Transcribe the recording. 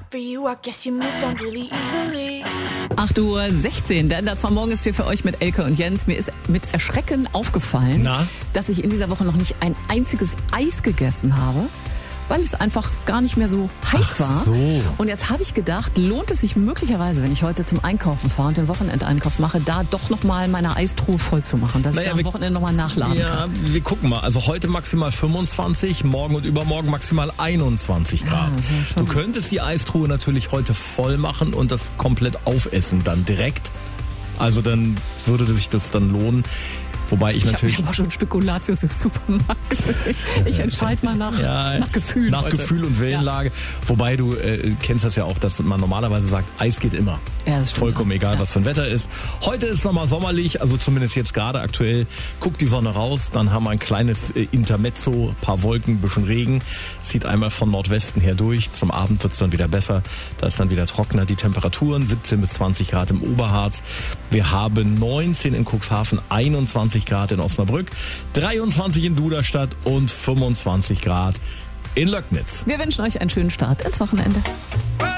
8:16 Uhr, denn das war Morgens für euch mit Elke und Jens. Mir ist mit Erschrecken aufgefallen, dass ich in dieser Woche noch nicht ein einziges Eis gegessen habe, weil es einfach gar nicht mehr so heiß war. So. Und jetzt habe ich gedacht, lohnt es sich möglicherweise, wenn ich heute zum Einkaufen fahre und den Wochenendeinkauf mache, da doch nochmal meine Eistruhe voll zu machen, dass ich da am Wochenende nochmal nachladen kann. Ja, wir gucken mal. Also heute maximal 25, morgen und übermorgen maximal 21 Grad. Ja, du könntest die Eistruhe natürlich heute voll machen und das komplett aufessen dann direkt. Also dann würde sich das dann lohnen. Wobei ich natürlich. Ich habe auch schon Spekulatius im Supermarkt gesehen. Ich entscheide mal nach Gefühl. Nach heute. Gefühl und Wellenlage. Ja. Wobei du kennst das ja auch, dass man normalerweise sagt, Eis geht immer. Ja, das stimmt. Vollkommen egal, was für ein Wetter ist. Heute ist nochmal sommerlich, also zumindest jetzt gerade aktuell. Guckt die Sonne raus, dann haben wir ein kleines Intermezzo, paar Wolken, bisschen Regen. Zieht einmal von Nordwesten her durch. Zum Abend wird es dann wieder besser. Da ist dann wieder trockener. Die Temperaturen 17 bis 20 Grad im Oberharz. Wir haben 19 in Cuxhaven, 21 Grad in Osnabrück, 23 in Duderstadt und 25 Grad in Löcknitz. Wir wünschen euch einen schönen Start ins Wochenende.